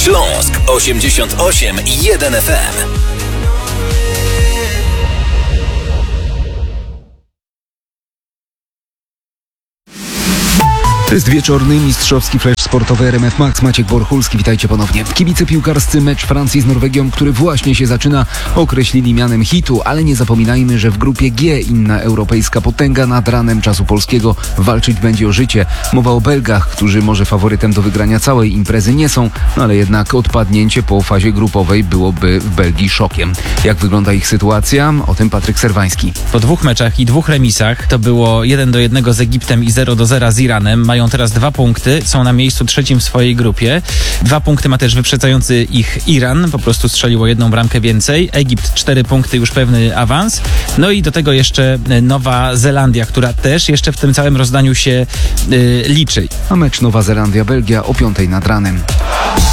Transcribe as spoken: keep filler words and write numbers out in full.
Śląsk osiemdziesiąt osiem i jeden F M. To jest wieczorny mistrzowski flash sportowy R M F Max. Maciek Borchulski, witajcie ponownie. Kibice piłkarscy mecz Francji z Norwegią, który właśnie się zaczyna, określili mianem hitu, ale nie zapominajmy, że w grupie G inna europejska potęga nad ranem czasu polskiego walczyć będzie o życie. Mowa o Belgach, którzy może faworytem do wygrania całej imprezy nie są, no ale jednak odpadnięcie po fazie grupowej byłoby w Belgii szokiem. Jak wygląda ich sytuacja? O tym Patryk Serwański. Po dwóch meczach i dwóch remisach, to było jeden do jednego z Egiptem i zero do zera z Iranem, mają teraz dwa punkty, są na miejscu trzecim w swojej grupie. Dwa punkty ma też wyprzedzający ich Iran, po prostu strzeliło jedną bramkę więcej. Egipt cztery punkty, już pewny awans. No i do tego jeszcze Nowa Zelandia, która też jeszcze w tym całym rozdaniu się yy, liczy. A mecz Nowa Zelandia-Belgia o piątej nad ranem.